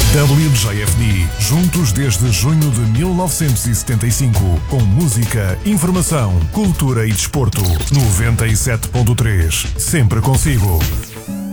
WJFD, juntos desde junho de 1975, com música, informação, cultura e desporto. 97.3, sempre consigo.